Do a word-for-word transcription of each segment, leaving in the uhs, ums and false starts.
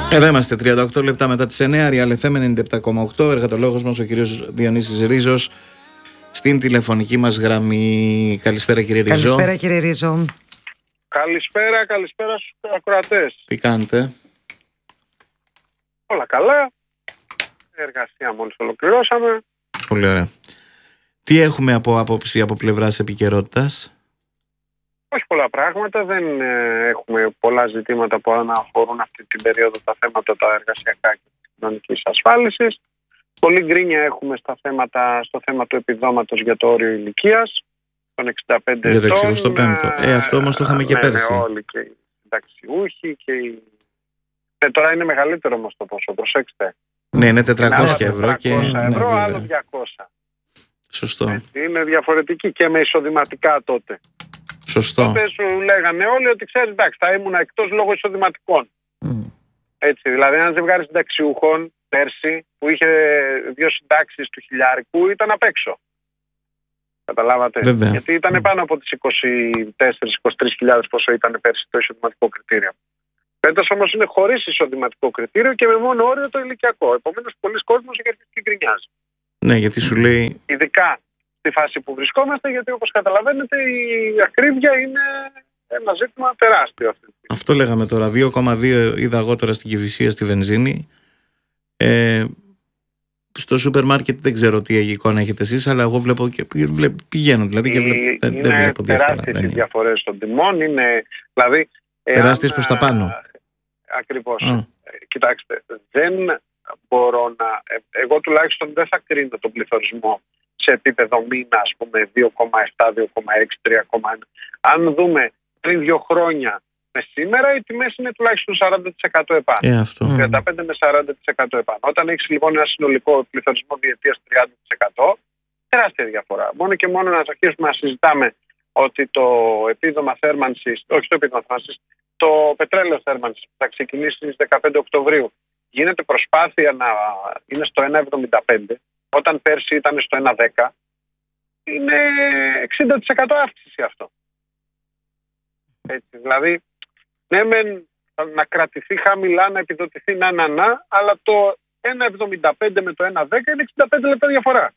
Εδώ είμαστε, τριάντα οκτώ λεπτά μετά τις εννιά, Real εφ εμ ενενήντα επτά κόμμα οκτώ. Εργατολόγος μας ο κύριος Διονύσης Ρίζος στην τηλεφωνική μας γραμμή. Καλησπέρα κύριε Ρίζο. Καλησπέρα κύριε Ρίζο. Καλησπέρα, καλησπέρα στους ακροατές. Τι κάνετε? Όλα καλά. Εργασία μόλις ολοκληρώσαμε. Πολύ ωραία. Τι έχουμε από άποψη, από πλευράς επικαιρότητας? Όχι πολλά πράγματα, δεν ε, έχουμε πολλά ζητήματα που αναφορούν αυτή την περίοδο τα θέματα τα εργασιακά και της κοινωνικής ασφάλισης. Πολύ γκρίνια έχουμε στα θέματα, στο θέμα του επιδόματος για το όριο ηλικίας, των εξήντα πέντε ετών. Για το εξηκοστό πέμπτο. Ε, αυτό όμως το είχαμε και ναι, πέρσι. Ναι, όλοι και οι συνταξιούχοι και οι... Ε, τώρα είναι μεγαλύτερο όμως το ποσό, προσέξτε. Ναι, είναι τετρακόσια ευρώ και... ευρώ, ναι, άλλο διακόσια. Σωστό. Έτσι, είναι διαφορετική και με εισοδηματικά τότε. Σωστό. Τότε σου λέγανε όλοι ότι ξέρεις, εντάξει, θα ήμουν εκτός λόγω εισοδηματικών. Mm. Έτσι, δηλαδή ένα ζευγάρι συνταξιούχων πέρσι που είχε δύο συντάξεις του χιλιάρικου ήταν απ' έξω. Καταλάβατε? Βέβαια. Γιατί ήταν mm. πάνω από τις είκοσι τέσσερις είκοσι τρεις χιλιάδες πόσο ήταν πέρσι το εισοδηματικό κριτήριο. Φέτος όμως είναι χωρίς εισοδηματικό κριτήριο και με μόνο όριο το ηλικιακό. Επομένως, πολλοί κόσμος έχει αρχίσει και γκρινιάζει. Ναι, γιατί σου λέει... Ειδικά στη φάση που βρισκόμαστε, γιατί όπως καταλαβαίνετε η ακρίβεια είναι ένα ζήτημα τεράστιο. Αυτό λέγαμε τώρα, δύο κόμμα δύο είδα εγώ τώρα στην Κηφισία στη βενζίνη. Ε, στο σούπερ μάρκετ δεν ξέρω τι εικόνα έχετε εσείς, αλλά εγώ βλέπω και πηγαίνω δηλαδή και βλέπω, δεν, είναι δεν βλέπω διαφορά. Είναι τεράστιες οι διαφορές των τιμών, είναι δηλαδή... Τεράστιες προς τα πάνω. Ακριβώς. Mm. Κοιτάξτε, δεν μπορώ να... Εγώ τουλάχιστον δεν θα κρίνω τον πληθωρισμό σε επίπεδο μήνα, ας πούμε, δύο κόμμα επτά, δύο κόμμα έξι, τρία κόμμα ένα. Αν δούμε πριν δύο χρόνια με σήμερα, οι τιμές είναι τουλάχιστον σαράντα τοις εκατό επάνω. Ε, αυτό. τριάντα πέντε με σαράντα τοις εκατό επάνω. Όταν έχεις λοιπόν ένα συνολικό πληθωρισμό διετίας τριάντα τοις εκατό, τεράστια διαφορά. Μόνο και μόνο να αρχίσουμε να συζητάμε ότι το επίδομα θέρμανσης, όχι το επίδομα θέρμανσης, το πετρέλαιο θέρμανσης που θα ξεκινήσει στις δεκαπέντε Οκτωβρίου, γίνεται προσπάθεια να είναι στο ένα εβδομήντα πέντε, όταν πέρσι ήταν στο ένα δέκα, είναι εξήντα τοις εκατό αύξηση αυτό. Έτσι, δηλαδή, ναι μεν να κρατηθεί χαμηλά, να επιδοτηθεί να να να, αλλά το ένα εβδομήντα πέντε με το ένα δέκα είναι εξήντα πέντε λεπτά διαφορά.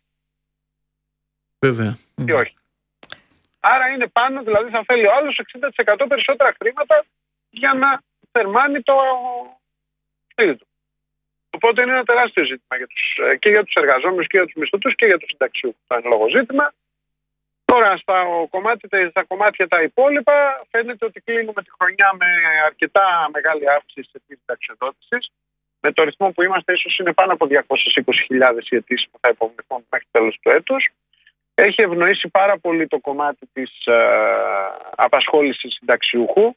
Βέβαια. Ή όχι. Άρα είναι πάνω, δηλαδή θα θέλει ο άλλος εξήντα τοις εκατό περισσότερα χρήματα για να θερμάνει το σπίτι του. Οπότε είναι ένα τεράστιο ζήτημα για τους, και για τους εργαζόμενους και για τους μισθωτούς και για τους συνταξιούχους. Το εν λόγω ζήτημα. Τώρα στα, κομμάτι, στα κομμάτια τα υπόλοιπα φαίνεται ότι κλείνουμε τη χρονιά με αρκετά μεγάλη αύξηση της συνταξιοδότησης. Με το ρυθμό που είμαστε ίσως είναι πάνω από διακόσιες είκοσι χιλιάδες οι αιτήσεις που θα υποβληθούν μέχρι τέλος του έτους. Έχει ευνοήσει πάρα πολύ το κομμάτι της ε, απασχόλησης συνταξιούχου.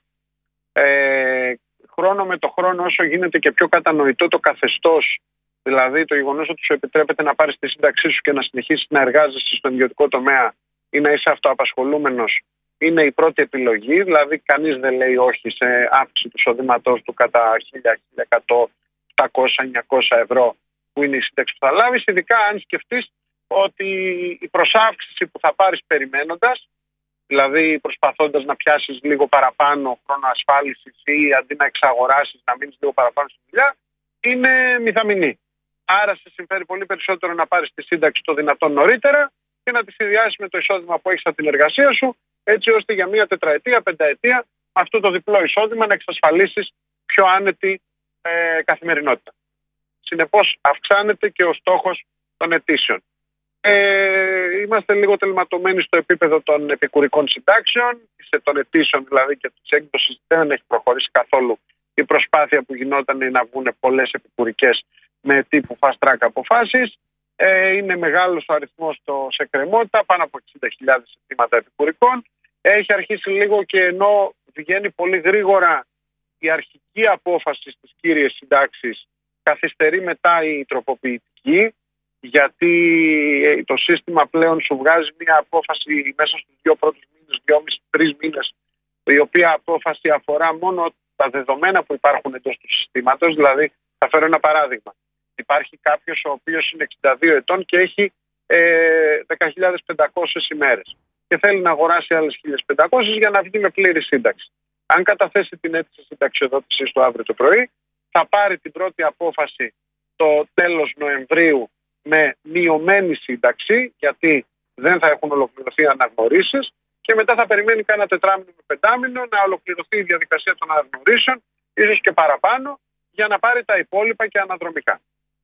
Ε, χρόνο με το χρόνο, όσο γίνεται και πιο κατανοητό το καθεστώς, δηλαδή το γεγονός ότι σου επιτρέπεται να πάρεις τη σύνταξή σου και να συνεχίσεις να εργάζεσαι στον ιδιωτικό τομέα ή να είσαι αυτοαπασχολούμενος, είναι η πρώτη επιλογή. Δηλαδή, κανείς δεν λέει όχι σε αύξηση του εισοδήματός του κατά χίλια, χίλια εκατό, οκτακόσια, εννιακόσια ευρώ, που είναι η σύνταξη που θα λάβεις, ειδικά αν σκεφτείς ότι η προσάυξηση που θα πάρεις περιμένοντας, δηλαδή προσπαθώντας να πιάσεις λίγο παραπάνω χρόνο ασφάλισης ή αντί να εξαγοράσεις να μείνεις λίγο παραπάνω στη δουλειά, είναι μηδαμινή. Άρα σε συμφέρει πολύ περισσότερο να πάρεις τη σύνταξη το δυνατόν νωρίτερα και να τη συνδυάσεις με το εισόδημα που έχεις από την εργασία σου, έτσι ώστε για μία τετραετία, πενταετία, με αυτό το διπλό εισόδημα να εξασφαλίσεις πιο άνετη ε, καθημερινότητα. Συνεπώς αυξάνεται και ο στόχος των αιτήσεων. Ε, είμαστε λίγο τελματωμένοι στο επίπεδο των επικουρικών συντάξεων, των αιτήσεων δηλαδή και της έκδοσης δεν έχει προχωρήσει καθόλου η προσπάθεια που γινόταν να βγουν πολλές επικουρικές με τύπου fast track αποφάσεις. Ε, είναι μεγάλος ο αριθμός το, σε κρεμότητα, πάνω από εξήντα χιλιάδες αιτήματα επικουρικών. Έχει αρχίσει λίγο και ενώ βγαίνει πολύ γρήγορα η αρχική απόφαση στις κύριες συντάξεις, καθυστερεί μετά η τροποποιητική, γιατί το σύστημα πλέον σου βγάζει μια απόφαση μέσα στους δύο πρώτους μήνες, δυόμισι τρεις μήνες, η οποία απόφαση αφορά μόνο τα δεδομένα που υπάρχουν εντός του συστήματος. Δηλαδή, θα φέρω ένα παράδειγμα. Υπάρχει κάποιος ο οποίος είναι εξήντα δύο ετών και έχει ε, δέκα χιλιάδες πεντακόσιες ημέρες και θέλει να αγοράσει άλλες χίλιες πεντακόσιες για να βγει με πλήρη σύνταξη. Αν καταθέσει την αίτηση συνταξιοδότησης του αύριο το πρωί, θα πάρει την πρώτη απόφαση το τέλος Νοεμβρίου με μειωμένη σύνταξη, γιατί δεν θα έχουν ολοκληρωθεί αναγνωρίσεις, και μετά θα περιμένει κάνα τετράμινο με πεντάμινο να ολοκληρωθεί η διαδικασία των αναγνωρίσεων, ίσως και παραπάνω, για να πάρει τα υπόλοιπα και αναδρομικά.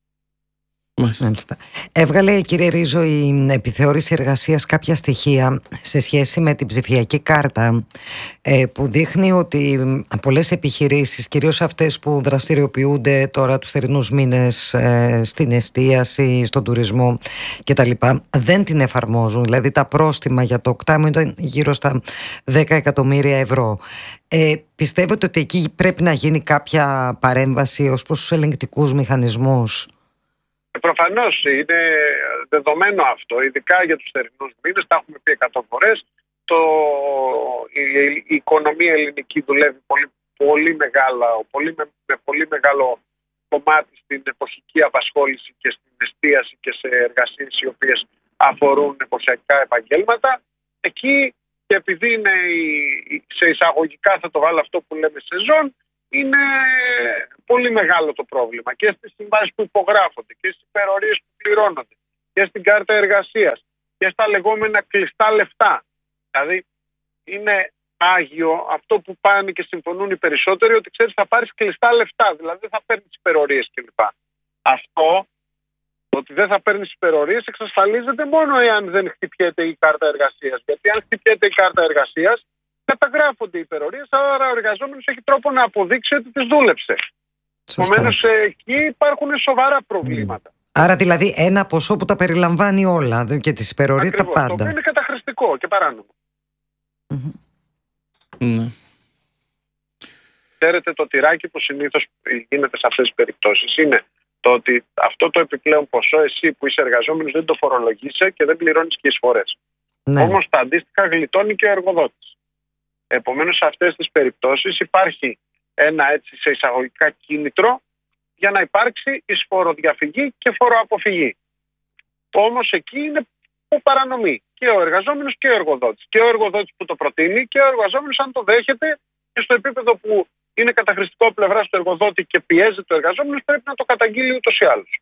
Μάλιστα. Έβγαλε, κύριε Ρίζο, η επιθεώρηση εργασίας κάποια στοιχεία σε σχέση με την ψηφιακή κάρτα, ε, που δείχνει ότι πολλές επιχειρήσεις, κυρίως αυτές που δραστηριοποιούνται τώρα τους θερινούς μήνες ε, στην εστίαση, στον τουρισμό κτλ., δεν την εφαρμόζουν. Δηλαδή τα πρόστιμα για το οκτάμηνο ήταν γύρω στα δέκα εκατομμύρια ευρώ. Ε, πιστεύετε ότι εκεί πρέπει να γίνει κάποια παρέμβαση ως προς τους ελεγκτικούς μηχανισμούς? Προφανώς είναι δεδομένο αυτό, ειδικά για τους θερινούς μήνες, τα έχουμε πει εκατό φορές. Το, η, η οικονομία ελληνική δουλεύει πολύ, πολύ, μεγάλα, πολύ, με, με πολύ μεγάλο κομμάτι στην εποχική απασχόληση και στην εστίαση και σε εργασίες οι οποίες αφορούν εποχιακά επαγγέλματα. Εκεί, και επειδή είναι η, σε εισαγωγικά, θα το βάλω αυτό που λέμε σεζόν, είναι πολύ μεγάλο το πρόβλημα και στις συμβάσεις που υπογράφονται και στις υπερορίες που πληρώνονται και στην κάρτα εργασίας και στα λεγόμενα κλειστά λεφτά. Δηλαδή είναι άγιο αυτό που πάνε και συμφωνούν οι περισσότεροι, ότι ξέρεις θα πάρεις κλειστά λεφτά, δηλαδή δεν θα παίρνεις υπερορίες κλπ. Αυτό, ότι δεν θα παίρνεις υπερορίες, εξασφαλίζεται μόνο εάν δεν χτυπιέται η κάρτα εργασίας. Γιατί αν χτυπιέται η κάρτα εργασίας, καταγράφονται οι υπερορίες, άρα ο εργαζόμενος έχει τρόπο να αποδείξει ότι τις δούλεψε. Επομένως, εκεί υπάρχουν σοβαρά προβλήματα. Άρα δηλαδή ένα ποσό που τα περιλαμβάνει όλα και τις υπερορίες τα πάντα. Το οποίο είναι καταχρηστικό και παράνομο. Mm-hmm. Mm. Ξέρετε, το τυράκι που συνήθως γίνεται σε αυτές τις περιπτώσεις είναι το ότι αυτό το επιπλέον ποσό εσύ που είσαι εργαζόμενος δεν το φορολογείσαι και δεν πληρώνεις και εισφορές. Ναι. Όμως τα αντίστοιχα γλιτώνει και ο εργοδότης. Επομένως, σε αυτές τις περιπτώσεις υπάρχει ένα, έτσι σε εισαγωγικά, κίνητρο για να υπάρξει εισφοροδιαφυγή και φοροαποφυγή. Όμως εκεί είναι που παρανομεί και ο εργαζόμενος και ο εργοδότης. Και ο εργοδότης που το προτείνει και ο εργαζόμενος αν το δέχεται, και στο επίπεδο που είναι καταχρηστικό πλευράς του εργοδότη και πιέζεται ο εργαζόμενος, πρέπει να το καταγγείλει ούτως ή άλλως.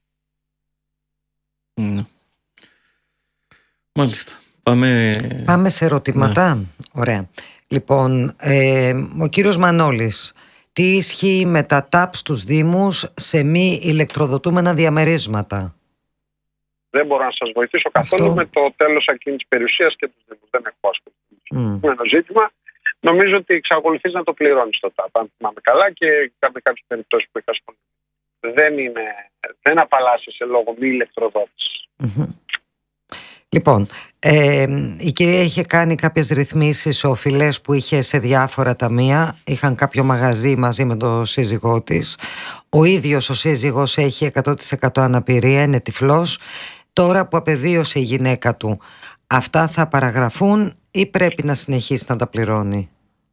Mm. Μάλιστα. Πάμε... Πάμε σε ερωτήματα. Ναι. Ωραία. Λοιπόν, ε, ο κύριος Μανώλης, τι ισχύει με τα τάπ στους Δήμους σε μη ηλεκτροδοτούμενα διαμερίσματα? Δεν μπορώ να σας βοηθήσω καθόλου αυτό... με το τέλος ακίνητης περιουσίας και τους Δήμους. Δεν έχω ασχοληθεί με το ζήτημα. Νομίζω ότι εξακολουθείς να το πληρώνεις το τάπ, αν θυμάμαι καλά, και με κάποιες περιπτώσεις που είχα ασχοληθεί. Δεν, είναι, δεν απαλλάσσεσαι λόγω μη ηλεκτροδότησης. Mm-hmm. Λοιπόν, ε, η κυρία είχε κάνει κάποιες ρυθμίσεις σε οφειλές που είχε σε διάφορα ταμεία. Είχαν κάποιο μαγαζί μαζί με το σύζυγό της. Ο ίδιος ο σύζυγος έχει εκατό τοις εκατό αναπηρία, είναι τυφλός. Τώρα που απεβίωσε η γυναίκα του, αυτά θα παραγραφούν ή πρέπει να συνεχίσει να τα πληρώνει?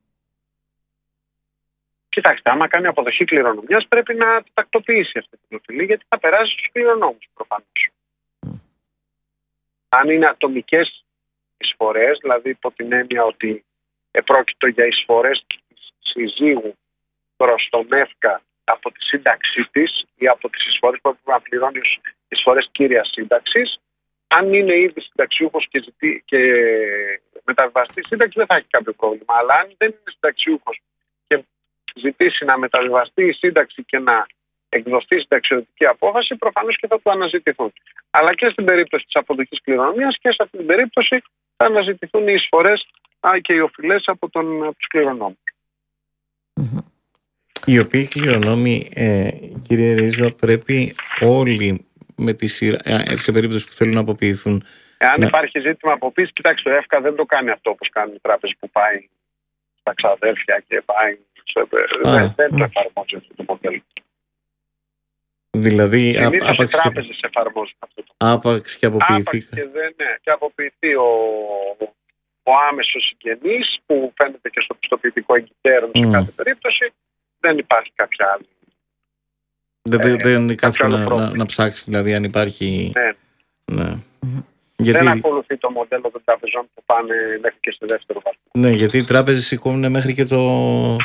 Κοιτάξτε, άμα κάνει αποδοχή κληρονομιάς πρέπει να τακτοποιήσει αυτή την οφειλή, γιατί θα περάσει στους κληρονόμους προφανώς. Αν είναι ατομικές εισφορές, δηλαδή υπό την έννοια ότι επρόκειτο για εισφορές της συζύγου προς τον ΕΦΚΑ από τη σύνταξή της ή από τις εισφορές που έπρεπε να πληρώνει ως εισφορές κύριας σύνταξης, αν είναι ήδη συνταξιούχος και, ζητή, και μεταβιβαστεί σύνταξη, δεν θα έχει κάποιο πρόβλημα. Αλλά αν δεν είναι συνταξιούχος και ζητήσει να μεταβιβαστεί η σύνταξη και να εκδοθεί συνταξιοδοτική απόφαση, προφανώς και θα του αναζητηθούν. Αλλά και στην περίπτωση της αποδοχής κληρονομιάς και σε αυτή την περίπτωση θα αναζητηθούν οι εισφορές και οι οφειλές από, τον, από τους κληρονόμους. Mm-hmm. Οι οποίοι κληρονόμοι, ε, κύριε Ρίζο, πρέπει όλοι με τη σειρά, ε, σε περίπτωση που θέλουν να αποποιηθούν. Εάν να... υπάρχει ζήτημα αποποίησης, κοιτάξτε, το ΕΦΚΑ δεν το κάνει αυτό όπως κάνουν οι τράπεζες που πάει στα ξαδέρφια και πάει. Σε... Α, δεν, δεν το εφαρμόζει αυτό το μοντέλο. Δηλαδή, συνήθως άπαξ οι τράπεζες και... εφαρμόζουν αυτό το άπαξ και αποποιηθεί. Άπαξ και, δεν, ναι, και αποποιηθεί ο, ο άμεσος συγγενής που φαίνεται και στο πιστοποιητικό εγκυτέρων mm. σε κάθε περίπτωση. Δεν υπάρχει κάποια άλλη. Δεν, ε, δεν είναι κάτι να, να, να ψάξει, δηλαδή, αν υπάρχει. Ναι. Ναι. Mm-hmm. Γιατί... Δεν ακολουθεί το μοντέλο των τραπεζών που πάνε μέχρι και στη δεύτερο βαθμό. Ναι, γιατί οι τράπεζες σηκώνουν μέχρι και το,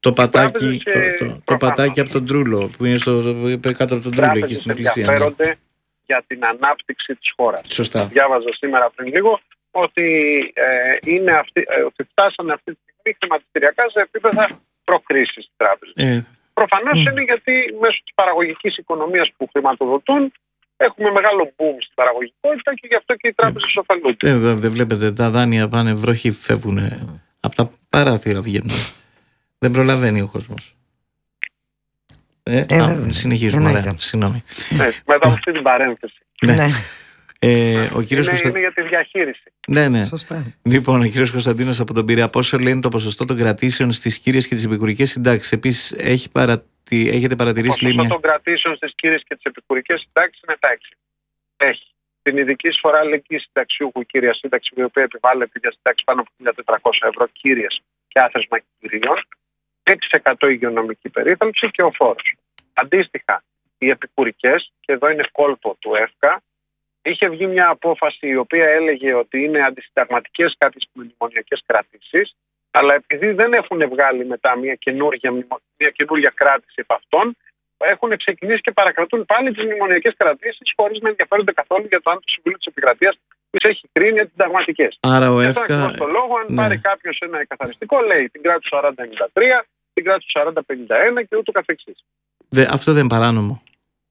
Το πατάκι, το, το, το πατάκι από τον Τρούλο, που είναι στο, κάτω από τον Τρούλο εκεί στην εκκλησία. Ενδιαφέρονται ναι. για την ανάπτυξη της χώρας. Σωστά. Διάβαζα σήμερα πριν λίγο ότι, ε, είναι αυτή, ε, ότι φτάσανε αυτή τη στιγμή χρηματιστηριακά σε επίπεδα προκρίσης της τράπεζας. Ε. Προφανώς mm. είναι γιατί μέσω της παραγωγικής οικονομίας που χρηματοδοτούν έχουμε μεγάλο boom στην παραγωγικότητα και γι' αυτό και οι τράπεζες ωφελούνται. Ε, δεν δε βλέπετε, τα δάνεια πάνε βροχή, φεύγουν από τα παράθυρα βγαίνουν. Δεν προλαβαίνει ο κόσμος. Ε, ε, α, συνεχίζουμε. Ωραία, συγγνώμη. Ναι, μετά από αυτή την παρένθεση. Ναι. Ναι. Ε, ο κύριος είναι, Κωνστα... είναι για τη διαχείριση. Ναι, ναι. Σωστά. Λοιπόν, ο κύριος Κωνσταντίνος από τον Πειραιά, πόσο λέει είναι το ποσοστό των κρατήσεων στις κύριες και τις επικουρικές συντάξεις? Επίσης, έχει παρατη... έχετε παρατηρήσει... Το ποσοστό των κρατήσεων στις κύριες και τις επικουρικές συντάξεις είναι τα έξι. Έχει. Την ειδική εισφορά αλληλεγγύη συνταξιούχου, κύρια σύνταξη, η οποία επιβάλλεται για συντάξεις πάνω από χίλια τετρακόσια ευρώ κύριες και άθεσμα κυρίων, έξι τοις εκατό υγειονομική περίθαλψη και ο φόρος. Αντίστοιχα, οι επικουρικές, και εδώ είναι κόλπο του ΕΦΚΑ, είχε βγει μια απόφαση η οποία έλεγε ότι είναι αντισυνταγματικές κάποιες μνημονιακές κρατήσεις, αλλά επειδή δεν έχουν βγάλει μετά μια καινούργια, μια καινούργια κράτηση από αυτών, έχουν ξεκινήσει και παρακρατούν πάλι τις μνημονιακές κρατήσεις χωρίς να ενδιαφέρονται καθόλου για το αν το Συμβούλιο της Επικρατείας τις έχει κρίνει αντισυνταγματικές. Άρα ο ΕΦΚΑ. Αυτό λόγο, αν ναι. πάρει κάποιος ένα εκαθαριστικό, λέει την κράτηση του σαράντα ενενήντα τρία, την κράτηση του σαράντα πενήντα ένα και ούτω καθεξής. Δε, αυτό δεν είναι παράνομο?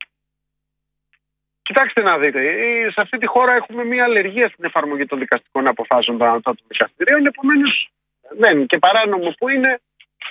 Κοιτάξτε να δείτε, σε αυτή τη χώρα έχουμε μια αλλεργία στην εφαρμογή των δικαστικών αποφάσεων των ανώτατων δικαστηρίων, επομένως δεν. Και παράνομο που είναι.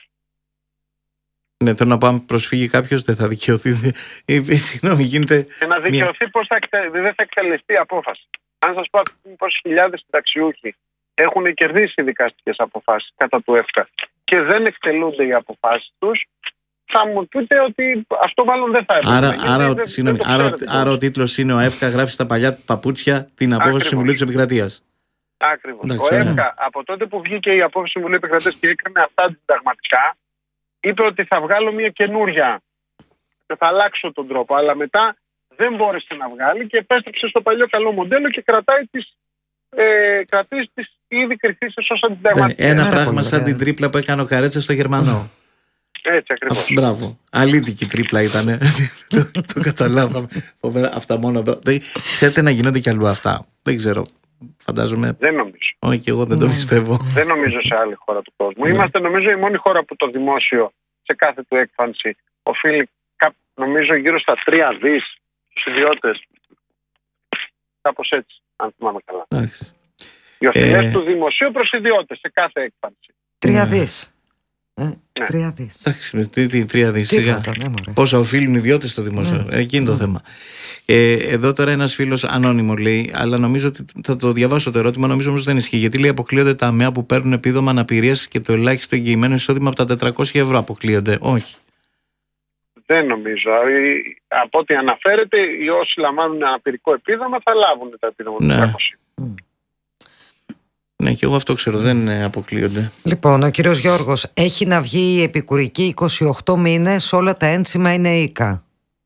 Ναι, θέλω να πω, αν προσφύγει κάποιος δεν θα δικαιωθεί. Συγγνώμη, γίνεται. Και να δικαιωθεί μια... πώς θα, δεν θα εκτελεστεί η απόφαση. Αν σας πω πόσες χιλιάδες συνταξιούχοι έχουν κερδίσει δικαστικές αποφάσεις κατά του ΕΦΚΑ και δεν εκτελούνται οι αποφάσεις τους, θα μου πείτε ότι αυτό μάλλον δεν θα έπρεπε. Άρα, άρα, δεν, συγγνώμη, δεν άρα, άρα ο τίτλος είναι ο ΕΦΚΑ γράφει στα παλιά παπούτσια την απόφαση του Συμβουλίου της Επικρατείας. Ακριβώς. Ο ΕΦΚΑ από τότε που βγήκε η απόφαση του Συμβουλίου Επικρατείας και έκρινε αυτά αντισυνταγματικά, είπε ότι θα βγάλω μια καινούρια και θα αλλάξω τον τρόπο. Αλλά μετά δεν μπόρεσε να βγάλει και επέστρεψε στο παλιό καλό μοντέλο και κρατάει τις ε, κρατήσει τις ήδη κριθήσεις ως αντισυνταγματικές. Ένα Άρα πράγμα σαν την τρίπλα που έκανε ο Καρέτσα στο Γερμανό. Έτσι ακριβώς. Α, μπράβο. Αλήτικη τρίπλα ήταν. το, το καταλάβαμε. Αυτά μόνο εδώ. Ξέρετε να γίνονται κι αλλού αυτά? Δεν ξέρω. Φαντάζομαι. Δεν νομίζω. Όχι, και εγώ δεν το πιστεύω. Δεν νομίζω σε άλλη χώρα του κόσμου. Είμαστε νομίζω η μόνη χώρα που το δημόσιο σε κάθε του έκφανση οφείλει νομίζω γύρω στα τρία δις στους ιδιώτες. Κάπως έτσι, αν θυμάμαι καλά. Εντάξει. Οι οφειλές ε... του δημοσίου προς ιδιώτες σε κάθε έκφανση. Τρία δις. Ε, ναι. Τρία δις. Εντάξει, τι, τι, τρία δις. Σιγά. Ναι, πόσα οφείλουν οι ιδιώτες στο δημόσιο. Ναι. Εκεί είναι το ναι. θέμα. Ε, εδώ τώρα ένας φίλος ανώνυμο λέει, αλλά νομίζω ότι θα το διαβάσω το ερώτημα, νομίζω όμως δεν ισχύει. Γιατί λέει αποκλείονται τα ΑΜΕΑ που παίρνουν επίδομα αναπηρίας και το ελάχιστο εγγυημένο εισόδημα από τα τετρακόσια ευρώ. Αποκλείονται? Όχι. Δεν νομίζω. Από ό,τι αναφέρεται, οι όσοι λαμβάνουν αναπηρικό επίδομα θα λάβουν τα επίδομα του ναι. τετρακόσια. Mm. Ναι, και εγώ αυτό ξέρω, δεν αποκλείονται. Λοιπόν, ο κύριος Γιώργος, έχει να βγει η επικουρική είκοσι οκτώ μήνες, όλα τα ένσημα είναι οίκα.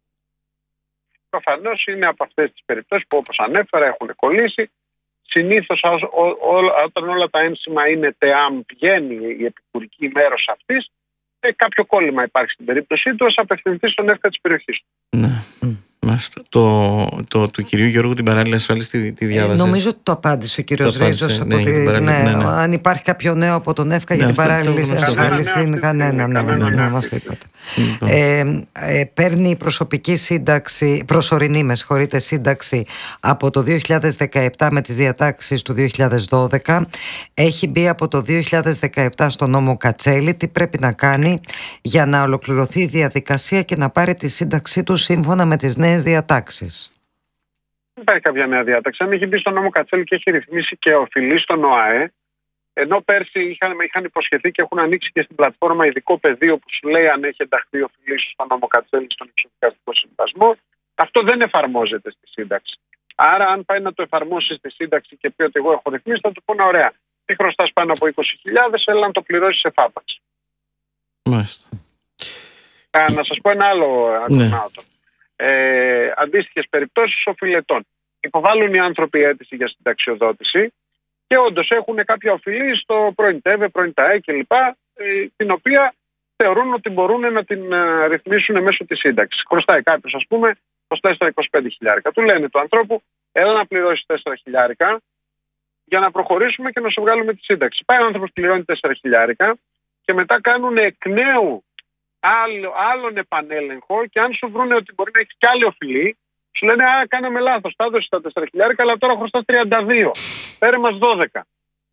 Προφανώς είναι από αυτές τις περιπτώσεις που, όπως ανέφερα, έχουν κολλήσει. Συνήθως όταν όλα τα ένσημα είναι ΤΕΑΜ, πηγαίνει η επικουρική μέρος αυτής, και κάποιο κόλλημα υπάρχει στην περίπτωσή του, ας απευθυνθεί στον ΕΦΚΑ της περιοχής του. Ναι. Το, το, του κυρίου Γιώργου την παράλληλη ασφάλιση τη, τη διάβασες? Ε, νομίζω ότι το απάντησε ο κύριος Ρίζος. Ναι, ναι, ναι, ναι, ναι. Αν υπάρχει κάποιο νέο από τον ΕΦΚΑ ναι, για την παράλληλη ασφάλιση, είναι κανένα. Ναι, ναι, ναι, μας το είπατε. Ε, ε, παίρνει προσωπική σύνταξη, προσωρινή με συγχωρείτε, σύνταξη από το δύο χιλιάδες δεκαεπτά με τις διατάξεις του δύο χιλιάδες δώδεκα. Έχει μπει από το δύο χιλιάδες δεκαεπτά στο νόμο Κατσέλη. Τι πρέπει να κάνει για να ολοκληρωθεί η διαδικασία και να πάρει τη σύνταξή του σύμφωνα με τις νέες διατάξεις? Δεν υπάρχει κάποια νέα διάταξη. Αν έχει μπει στο νόμο Κατσέλη και έχει ρυθμίσει και οφειλεί στον ΟΑΕ, ενώ πέρσι είχαν, είχαν υποσχεθεί και έχουν ανοίξει και στην πλατφόρμα ειδικό πεδίο που σου λέει αν έχει ενταχθεί οφειλή στον νόμο Κατσέλη στον εξοδικαστικό συμβασμό, αυτό δεν εφαρμόζεται στη σύνταξη. Άρα, αν πάει να το εφαρμόσει στη σύνταξη και πει ότι εγώ έχω ρυθμίσει, θα του πούνε ωραία. Τι χρωστάς πάνω από είκοσι χιλιάδες, έλα να το πληρώσει σε φάπαξη. Μάλιστα. Να σας πω ένα άλλο ακρονάωτο. Ε, αντίστοιχες περιπτώσεις οφειλετών. Υποβάλλουν οι άνθρωποι αίτηση για συνταξιοδότηση και όντως έχουν κάποια οφειλή στο πρώην ΤΕΒΕ, πρώην ΤΑΕ κλπ. Ε, την οποία θεωρούν ότι μπορούν να την ε, ρυθμίσουν μέσω της σύνταξης. Χρωστάει κάποιος, ας πούμε, είκοσι τέσσερα είκοσι πέντε χιλιάρικα. Του λένε του ανθρώπου, έλα να πληρώσεις τέσσερα χιλιάρικα για να προχωρήσουμε και να σου βγάλουμε τη σύνταξη. Πάει ο άνθρωπος, πληρώνει τέσσερα χιλιάρικα και μετά κάνουν εκ νέου άλλο, άλλον επανέλεγχο και αν σου βρούνε ότι μπορεί να έχει κι άλλη οφειλή, σου λένε α, κάναμε λάθος, τα έδωσες τα τέσσερα χιλιάρικα, αλλά τώρα χρωστάς τριάντα δύο. Φέρε μας δώδεκα.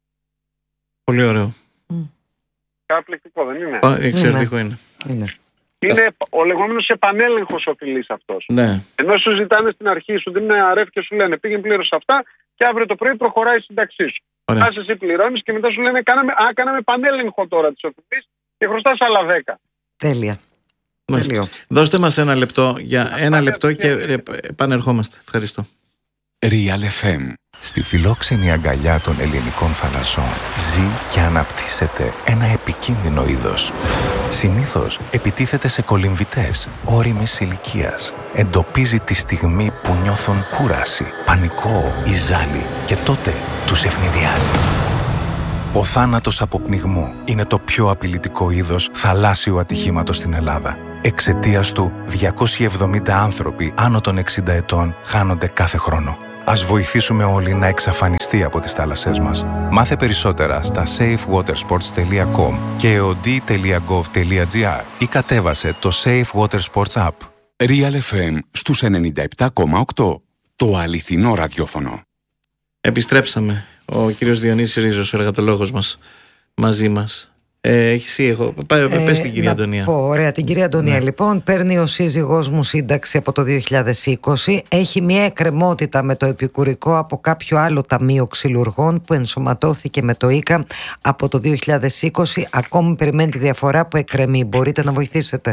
Πολύ ωραίο. Καταπληκτικό, δεν είναι? Α, εξαιρετικό είναι. είναι. Είναι ο λεγόμενος επανέλεγχος οφειλής αυτός. Ναι. Ενώ σου ζητάνε στην αρχή, σου δίνουν ένα ρεφ και σου λένε πήγαινε πλήρωσε αυτά και αύριο το πρωί προχωράει η σύνταξή σου. Ας εσύ πληρώνεις και μετά σου λένε κάναμε, α, κάναμε επανέλεγχο τώρα της οφειλής και χρωστάς άλλα δέκα. Τέλεια. Τέλειο. Δώστε μας ένα λεπτό, για ένα λεπτό και επανερχόμαστε. Ευχαριστώ. Real εφ εμ. Στη φιλόξενη αγκαλιά των ελληνικών θαλασσών ζει και αναπτύσσεται ένα επικίνδυνο είδος. Συνήθως επιτίθεται σε κολυμβητές ώριμης ηλικίας. Εντοπίζει τη στιγμή που νιώθουν κούραση, πανικό ή ζάλι και τότε τους ευνηδιάζει. Ο θάνατος από πνιγμό είναι το πιο απειλητικό είδος θαλάσσιου ατυχήματος στην Ελλάδα. Εξαιτίας του, διακόσιοι εβδομήντα άνθρωποι άνω των εξήντα ετών χάνονται κάθε χρόνο. Ας βοηθήσουμε όλοι να εξαφανιστεί από τις θάλασσές μας. Μάθε περισσότερα στα safe water sports τελεία com και εοντί τελεία gov τελεία gr ή κατέβασε το Safe Water Sports App. Real εφ εμ στους ενενήντα επτά κόμμα οκτώ. Το αληθινό ραδιόφωνο. Επιστρέψαμε. Ο κύριος Διονύσης Ρίζος, ο εργατολόγος μας, μαζί μας. Ε, έχεις ή έχω. Πάει, ε, πες την κυρία Αντωνία. Πω, ωραία, την κυρία Αντωνία, ναι. Λοιπόν, παίρνει ο σύζυγός μου σύνταξη από το δύο χιλιάδες είκοσι. Έχει μια εκκρεμότητα με το επικουρικό από κάποιο άλλο ταμείο ξυλουργών που ενσωματώθηκε με το ΙΚΑ από το δύο χιλιάδες είκοσι. Ακόμη περιμένει τη διαφορά που εκκρεμεί. Μπορείτε να βοηθήσετε?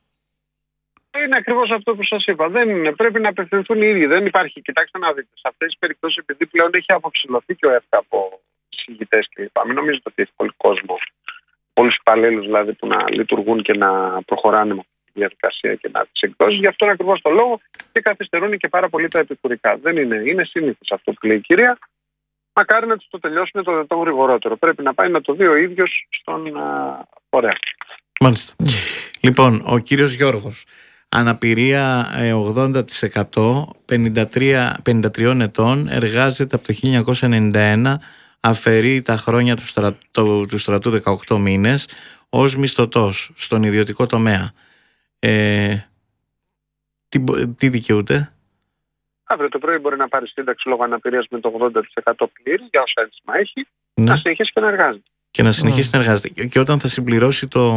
Είναι ακριβώς αυτό που σας είπα. Δεν είναι. Πρέπει να απευθυνθούν οι ίδιοι. Δεν υπάρχει. Κοιτάξτε να δείτε. Σε αυτές τις περιπτώσεις, επειδή πλέον έχει αποψηλωθεί και ο ΕΦΚΑ από συγγητές κλπ. Μην νομίζετε ότι έχει πολύ κόσμο, πολλούς υπαλλήλους δηλαδή που να λειτουργούν και να προχωράνε με τη διαδικασία και να τις εκδώσεις. Γι' αυτόν ακριβώς το λόγο και καθυστερούν και πάρα πολύ τα επικουρικά. Δεν είναι. Είναι συνήθως αυτό που λέει η κυρία. Μακάρι να τους το τελειώσουν το δυνατόν γρηγορότερο. Πρέπει να πάει να το δει ο ίδιος στον φορέα. Μάλιστα. Λοιπόν, ο κύριος Γιώργος. Αναπηρία ογδόντα τοις εκατό, πενήντα τρία, πενήντα τρία ετών, εργάζεται από το χίλια εννιακόσια ενενήντα ένα, αφαιρεί τα χρόνια του στρατού, του στρατού δεκαοκτώ μήνες ως μισθωτός στον ιδιωτικό τομέα. Ε, τι, τι δικαιούται? Αύριο το πρωί μπορεί να πάρει σύνταξη λόγω αναπηρίας με το ογδόντα τοις εκατό πλήρη, για όσα ένσημα έχει, ναι. Να συνεχίσει και να εργάζεται. Και να συνεχίσει mm. να εργάζεται. Και όταν θα συμπληρώσει το...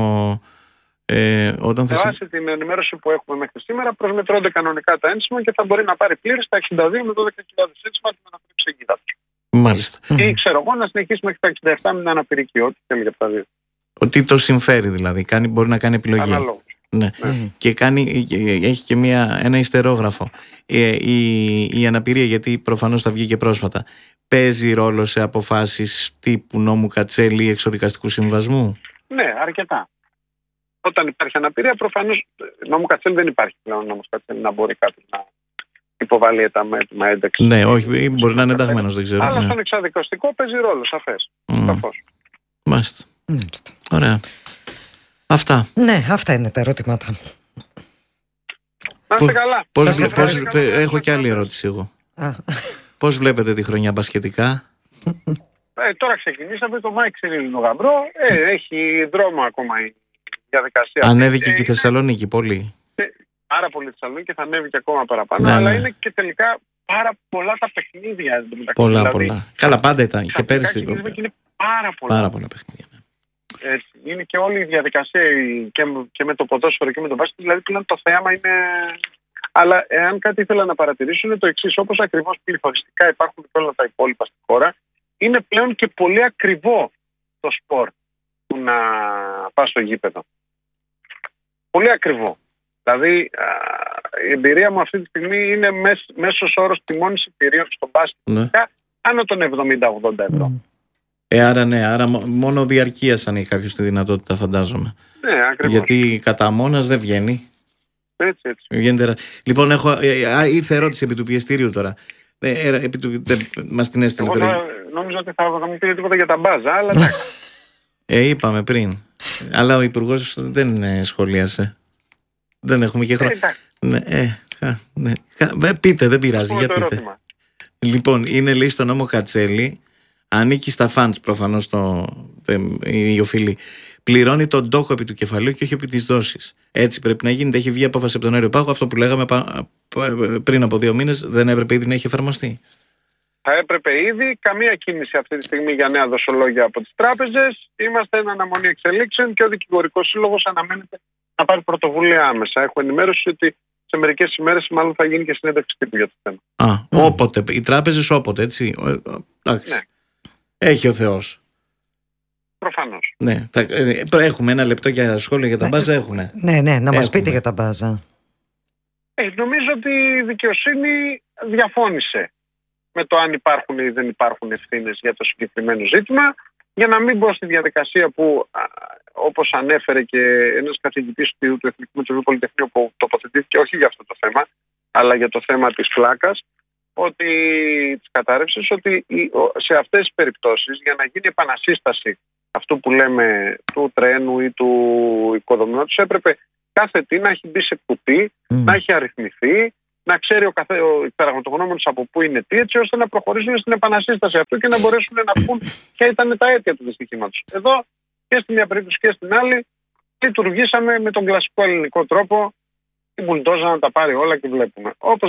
Ε, όταν με θα... βάση την ενημέρωση που έχουμε μέχρι σήμερα, προσμετρώνται κανονικά τα ένσημα και θα μπορεί να πάρει πλήρη στα εξήντα δύο με δώδεκα χιλιάδες ένσημα την αναπηρική εγγύδα του. Μάλιστα. Ή ξέρω εγώ να συνεχίσει μέχρι τα εξήντα επτά με την αναπηρική, ό,τι θέλει για τα δύο. Ότι το συμφέρει δηλαδή, κάνει, μπορεί να κάνει επιλογή. Αναλόγως. Ναι. Mm. Και κάνει, έχει και μια, ένα ιστερόγραφο. Ε, η, η αναπηρία, γιατί προφανώς θα βγει και πρόσφατα, παίζει ρόλο σε αποφάσεις τύπου νόμου Κατσέλη ή εξοδικαστικού συμβασμού? Ναι, αρκετά. Όταν υπάρχει αναπηρία, προφανώς νόμου Κατσέλη δεν υπάρχει πλέον νόμος Κατσέλη να μπορεί κάποιος να υποβάλει έτοιμα ένταξη. Ναι, όχι, μπορεί να είναι ενταγμένος, δεν ξέρω. Αλλά ναι. στον εξαδικαστικό παίζει ρόλο, σαφές. Mm. Σαφώς. Μάλιστα. Mm. Ωραία. Αυτά. Ναι, αυτά είναι τα ερωτήματα. Να είστε καλά. Πώς, πώς, πώς, πώς, έχω και άλλη ερώτηση εγώ. Πώς βλέπετε τη χρονιά μπασκετικά? Ε, τώρα ξεκινήσαμε, το Μάη ξέρει το γαμπρό. Ε, έχει δρόμο ακόμα η διαδικασία. Ανέβηκε ε, και η Θεσσαλονίκη πολύ. Ε, πάρα πολύ Θεσσαλονίκη και θα ανέβει και ακόμα παραπάνω. Ναι, αλλά ναι. είναι και τελικά πάρα πολλά τα παιχνίδια. Πολλά, δηλαδή, πολλά. Καλά, πάντα ήταν. Και πέρσι. Είναι πάρα πολλά. Πάρα πολλά παιχνίδια. Ναι. Έτσι, είναι και όλη η διαδικασία και, και με το ποδόσφαιρο και με το μπάσκετ. Δηλαδή πλέον το θέαμα είναι. Αλλά εάν κάτι ήθελα να παρατηρήσω είναι το εξής. Όπως ακριβώς πληθωριστικά υπάρχουν και όλα τα υπόλοιπα στη χώρα, είναι πλέον και πολύ ακριβό το σπορ που να πας στο γήπεδο. Πολύ ακριβό. Δηλαδή α, η εμπειρία μου αυτή τη στιγμή είναι μέσ, μέσος όρος τιμών εισιτηρίων στο μπάσκετ, ναι. Άνω των εβδομήντα με ογδόντα ευρώ. Mm. Ε, άρα ναι, άρα μόνο διαρκείας αν έχει κάποιος τη δυνατότητα, φαντάζομαι. Ναι, ακριβώς. Γιατί κατά μόνας δεν βγαίνει. Έτσι, έτσι. Βγαίνει, λοιπόν, έχω, ε, ήρθε ερώτηση επί του πιεστήριου τώρα. Ε, ε, επί του, ε, μας την έστειλε τώρα. Νόμιζα ότι θα, θα μου πήρε τίποτα για τα μπάζα, αλλά ε, είπαμε πριν. Αλλά ο Υπουργός δεν ε, σχολίασε. Δεν έχουμε και χρόνο. Ε, ναι, ε, ναι. Ε, πείτε, δεν πειράζει, για πείτε. Ερώτημα. Λοιπόν, είναι λέει στο νόμο Κατσέλη, ανήκει στα φαντς προφανώς το, η οφειλή. Πληρώνει τον ντόχο επί του κεφαλαίου και όχι επί της δόσης. Έτσι πρέπει να γίνεται. Έχει βγει απόφαση από τον Αέριο Πάγο. Αυτό που λέγαμε πριν από δύο μήνες δεν έπρεπε ήδη να έχει εφαρμοστεί. Θα έπρεπε ήδη. Καμία κίνηση αυτή τη στιγμή για νέα δοσολόγια από τις τράπεζες. Είμαστε εν αναμονή εξελίξεων και ο Δικηγορικός Σύλλογος αναμένεται να πάρει πρωτοβουλία άμεσα. Έχω ενημέρωση ότι σε μερικές ημέρες μάλλον θα γίνει και συνέντευξη τύπου για το θέμα. Α, mm. όποτε. Οι τράπεζες όποτε, έτσι. Εντάξει. Ναι. Έχει ο Θεός. Προφανώς. Ναι. Θα, ε, έχουμε ένα λεπτό για σχόλια για τα ναι, μπάζα, έχουμε. Ναι, ναι, να μας πείτε για τα μπάζα. Ε, νομίζω ότι η δικαιοσύνη διαφώνησε με το αν υπάρχουν ή δεν υπάρχουν ευθύνες για το συγκεκριμένο ζήτημα. Για να μην μπω στη διαδικασία που, α, όπως ανέφερε και ένας καθηγητής του Εθνικού Μετρολογικού Πολυτεχνείου που τοποθετήθηκε όχι για αυτό το θέμα, αλλά για το θέμα της φλάκας, ότι της κατάρρευσης, ότι σε αυτές τις περιπτώσεις για να γίνει επανασύσταση αυτού που λέμε του τρένου ή του οικοδομήματος έπρεπε κάθε τι να έχει μπει σε κουτί, mm. να έχει αριθμηθεί, να ξέρει ο, καθέ, ο υπεραγματογνώμονας από πού είναι τι, έτσι ώστε να προχωρήσουν στην επανασύσταση αυτού και να μπορέσουν να πούν ποια ήταν τα αίτια του δυστυχήματος. Εδώ και στη μια περίπτωση και στην άλλη λειτουργήσαμε με τον κλασικό ελληνικό τρόπο, την μπουλντόζα να τα πάρει όλα και βλέπουμε. Όπως